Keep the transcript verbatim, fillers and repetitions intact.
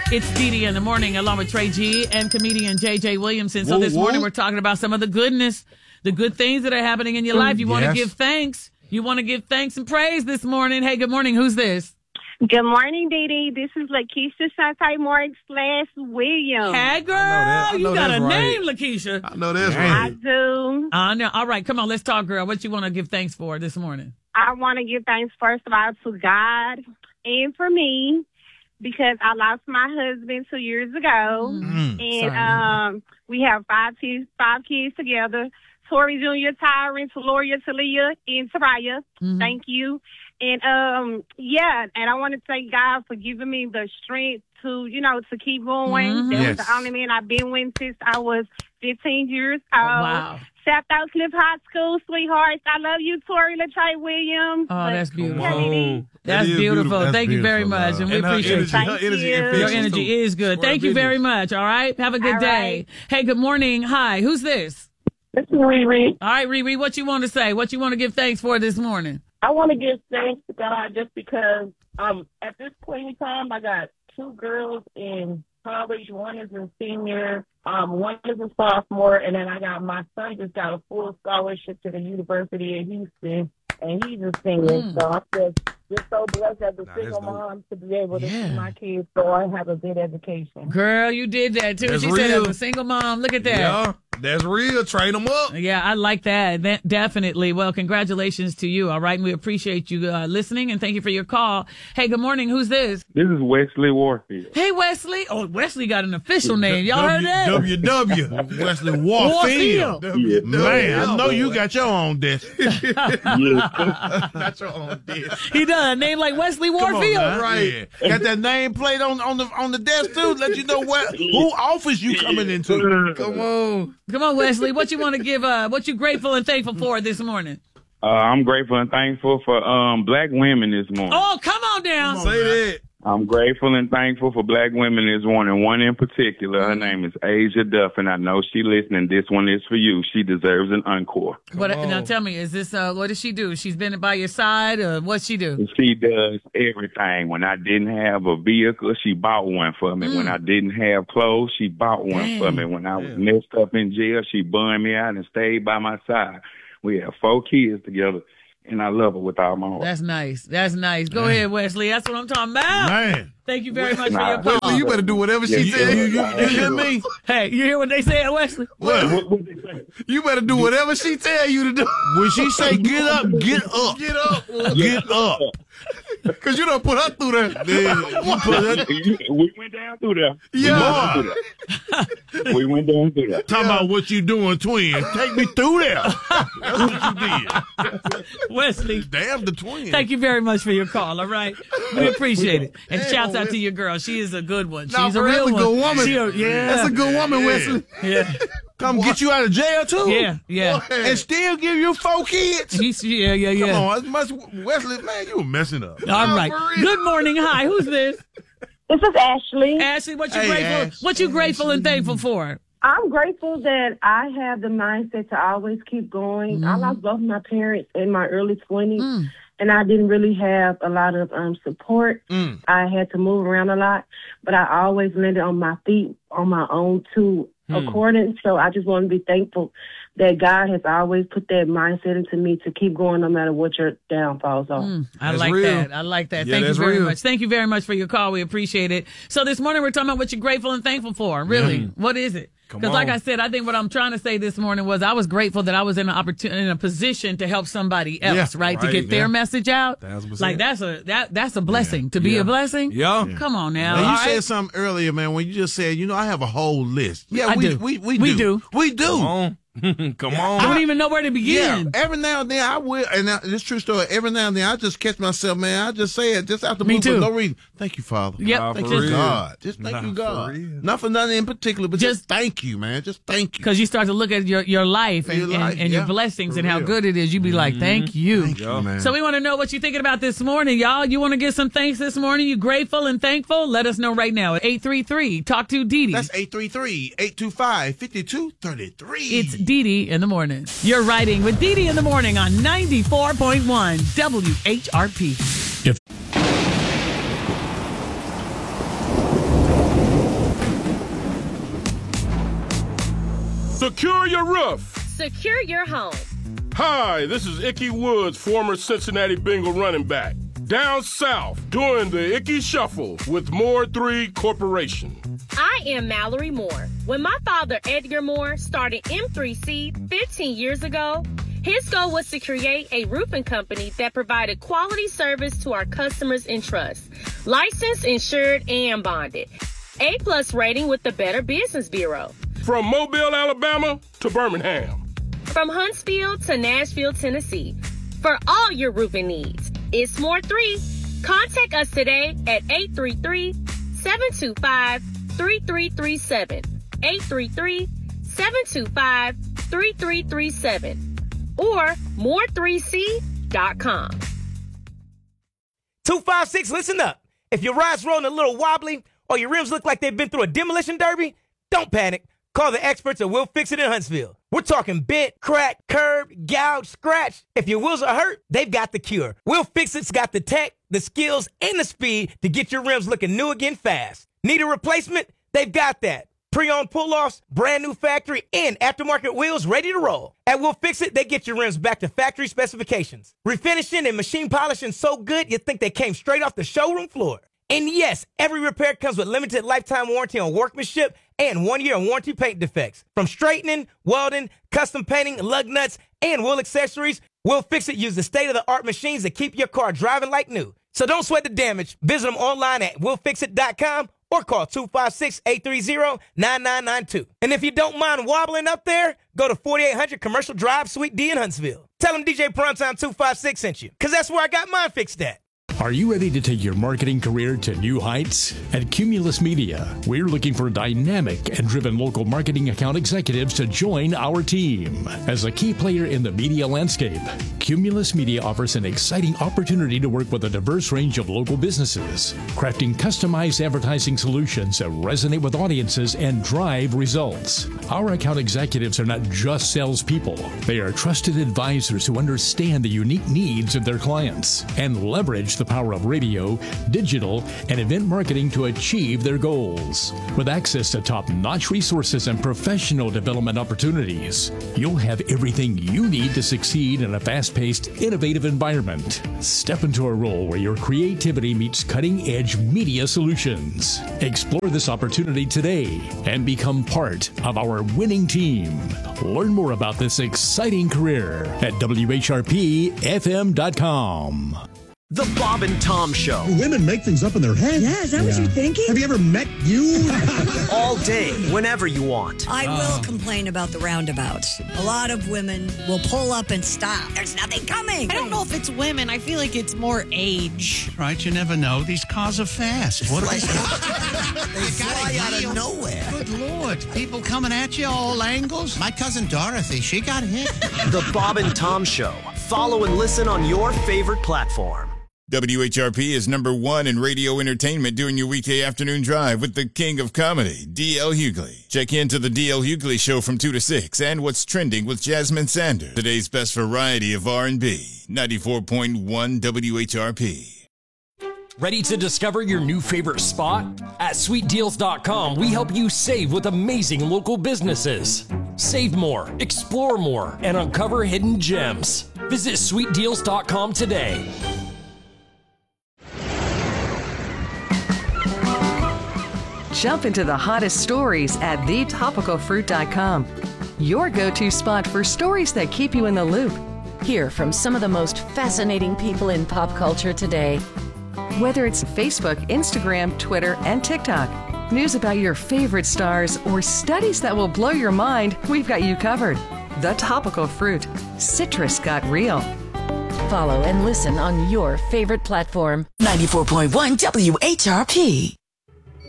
It's Dee Dee in the morning, along with Trey G and comedian J J Williamson. So Whoa, this whoa. morning we're talking about some of the goodness, the good things that are happening in your life. You want to Yes. give thanks. You want to give thanks and praise this morning. Hey, good morning. Who's this? Good morning, Dee Dee. This is Lakeisha Shantae Morgan slash Williams. Hey, girl. that. I You know got a that's right. name, Lakeisha. I know that's I right. do. I know. All right, come on. Let's talk, girl. What you want to give thanks for this morning? I want to give thanks, first of all, to God and for me because I lost my husband two years ago. Mm. And Sorry. um, we have five kids, five kids together. Tori Junior, Tyron, Taloria, Talia, and Soraya. Mhm. Thank you. And, um, yeah, and I want to thank God for giving me the strength to, you know, to keep going. Mhm. That Yes. was the only man I've been with since I was fifteen years Oh, old. wow. South Oak Cliff High School, sweethearts. I love you, Tori LaTrey Williams. Oh, But- that's beautiful. Yeah, Dee Dee. That's That is beautiful. That's Thank you very beautiful, much. love. And we her appreciate energy, you. Thank her energy you. infectious, Your energy too. is good. Square Thank you very business. much. All right. Have a good All day. right. Hey, good morning. Hi. Who's this? This is Riri. All right, Riri, what you want to say? What you want to give thanks for this morning? I want to give thanks to God just because um at this point in time I got two girls in college. One is a senior, um, one is a sophomore, and then I got my son just got a full scholarship to the University of Houston, and he's a senior. Mm. So I'm just just so blessed as a Nah, single that's dope. mom to be able to Yeah. see my kids so I have a good education. Girl, you did that too. That's she said real. as a single mom. Look at that. Yeah, that's real. Train them up. Yeah, I like that. that. Definitely. Well, congratulations to you. All right. And we appreciate you uh, listening and thank you for your call. Hey, good morning. Who's this? This is Wesley Warfield. Hey, Wesley. Oh, Wesley got an official name. Y'all heard that? W W Wesley Warfield. Yeah, Man, I know you got your own desk. yeah. Got your own desk. He does. A name like Wesley Come on Warfield. now. Right. Yeah. Got that name plate on, on the on the desk too. Let you know what who office you coming into. Come on. Come on, Wesley. What you want to give? Uh, what you grateful and thankful for this morning? Uh, I'm grateful and thankful for um black women this morning. Oh, come on down. Say that. I'm grateful and thankful for black women this morning. One in particular, her name is Asia Duff, and I know she listening. This one is for you. She deserves an encore. What, on. now tell me, is this uh, what does she do? She's been by your side, or what's she do? She does everything. When I didn't have a vehicle, she bought one for me. Mm. When I didn't have clothes, she bought one Dang. for me. When I was Yeah. messed up in jail, she bunned me out and stayed by my side. We have four kids together, and I love her with all my heart. That's nice. That's nice. Go Man. ahead, Wesley. That's what I'm talking about. Man. Thank you very much for Nah. your call. Wesley, you better do whatever she Yeah, said. you- You, you, you hear me? Hey, you hear what they said, Wesley? What? What, what they say? You better do whatever she tell you to do. When she say get up, get up. Get up. Get up. Cause you don't put her through that. You put her, we went down through there. Yeah. We went down through there. We went down through there. talking about what you doing, twin. Take me through there. That's what you did. Wesley, Damn the twin. thank you very much for your call, all right? We appreciate it. And Damn, shouts out Wesley. to your girl. She is a good one. Nah, She's a for real, real that's a one. good woman. She a- yeah. That's a good woman, Yeah. Wesley. Yeah. Come get you out of jail too. Yeah, yeah. And still give you four kids. She's, yeah, yeah, yeah. Come on, that's much Wesley, man, you were messing up. All Nah, right. for real. Good morning. Hi. Who's this? This is Ashley. Ashley, what you Hey, grateful Ash. what you grateful and thankful for? I'm grateful that I have the mindset to always keep going. I lost both my parents in my early twenties, Mm. and I didn't really have a lot of um, support. Mm. I had to move around a lot, but I always landed on my feet on my own two accordance. So I just want to be thankful that God has always put that mindset into me to keep going no matter what your downfalls are. Mm, I That's like real. that. I like that. Yeah, Thank you that's very real. much. Thank you very much for your call. We appreciate it. So this morning we're talking about what you're grateful and thankful for. Really, Yeah. what is it? Come Because like on. I said, I think what I'm trying to say this morning was I was grateful that I was in an opportunity, in a position to help somebody else, Yeah, right? To right, get their yeah. message out. Thousand percent. Like that's a that that's a blessing. To be Yeah. a blessing. Yeah. Come on now. Now, you All said right? something earlier, man, when you just said, you know, I have a whole list. Yeah, I we, do. we, we, We do. do. We do. Come on. Come on. I don't even know where to Yeah, begin. every now and then I will, and I, it's true story. Every now and then I just catch myself, man. I just say it just out the Me blue for too. no reason. Thank you, Father. Yep. Nah, Thank for you, real. God. Just thank Nah, you, for God. real. Not for nothing in particular, but just, Just- thank you, man. Just thank you. Because you start to look at your, your life and, Your and, life, and your yeah, blessings for and how real. good it is. You be like, thank you. Thank you, man. So we want to know what you're thinking about this morning, y'all. You want to give some thanks this morning? You grateful and thankful? Let us know right now at eight three three talk to Dee Dee. That's eight three three, eight two five, five two three three. It's Dee Dee in the morning. You're riding with Dee Dee in the morning on ninety-four point one W H R P. Secure your roof. Secure your home. Hi, this is Ickey Woods, former Cincinnati Bengal running back. Down south, doing the Ickey Shuffle with Moore three Corporation. I am Mallory Moore. When my father, Edgar Moore, started M three C fifteen years ago, his goal was to create a roofing company that provided quality service to our customers in trust. Licensed, insured, and bonded. A-plus rating with the Better Business Bureau. From Mobile, Alabama to Birmingham. From Huntsville to Nashville, Tennessee. For all your roofing needs, it's Moore three. Contact us today at eight three three, seven two five, three three three seven. eight three three, seven two five, three three three seven. Or more three c dot com. two five six, listen up. If your ride's rolling a little wobbly or your rims look like they've been through a demolition derby, don't panic. Call the experts at We'll Fix It in Huntsville. We're talking bent, crack, curb, gouge, scratch. If your wheels are hurt, they've got the cure. We'll Fix It's got the tech, the skills, and the speed to get your rims looking new again fast. Need a replacement? They've got that. Pre-owned pull-offs, brand new factory, and aftermarket wheels ready to roll. At We'll Fix It, they get your rims back to factory specifications. Refinishing and machine polishing so good you think they came straight off the showroom floor. And yes, every repair comes with limited lifetime warranty on workmanship and one year on warranty paint defects. From straightening, welding, custom painting, lug nuts, and wheel accessories, We'll Fix It use the state-of-the-art machines that keep your car driving like new. So don't sweat the damage. Visit them online at will fix it dot com or call two five six, eight three zero, nine nine nine two. And if you don't mind wobbling up there, go to forty-eight hundred Commercial Drive, Suite D in Huntsville. Tell them D J Primetime two five six sent you, because that's where I got mine fixed at. Are you ready to take your marketing career to new heights? At Cumulus Media, we're looking for dynamic and driven local marketing account executives to join our team. As a key player in the media landscape, Cumulus Media offers an exciting opportunity to work with a diverse range of local businesses, crafting customized advertising solutions that resonate with audiences and drive results. Our account executives are not just salespeople. They are trusted advisors who understand the unique needs of their clients and leverage the power of radio, digital, and event marketing to achieve their goals. With access to top-notch resources and professional development opportunities, you'll have everything you need to succeed in a fast-paced, innovative environment. Step into a role where your creativity meets cutting-edge media solutions. Explore this opportunity today and become part of our winning team. Learn more about this exciting career at W H R P F M dot com. The Bob and Tom Show. Women make things up in their head. Yeah, is that yeah. what you're thinking? Have you ever met you? All day, whenever you want. I will oh. complain about the roundabouts. A lot of women will pull up and stop. There's nothing coming. I don't know if it's women. I feel like it's more age. Right, you never know. These cars are fast. What like, they they fly out of nowhere. Good Lord. People coming at you all angles. My cousin Dorothy, she got hit. The Bob and Tom Show. Follow and listen on your favorite platform. W H R P is number one in radio entertainment during your weekday afternoon drive with the king of comedy, D L Hughley. Check into the D L Hughley Show from two to six and What's Trending with Jasmine Sanders. Today's best variety of R and B, ninety-four point one W H R P. Ready to discover your new favorite spot? At sweet deals dot com, we help you save with amazing local businesses. Save more, explore more, and uncover hidden gems. Visit sweet deals dot com today. Jump into the hottest stories at the topical fruit dot com. Your go-to spot for stories that keep you in the loop. Hear from some of the most fascinating people in pop culture today. Whether it's Facebook, Instagram, Twitter, and TikTok, news about your favorite stars, or studies that will blow your mind, we've got you covered. The Topical Fruit. Citrus got real. Follow and listen on your favorite platform. ninety-four point one W H R P.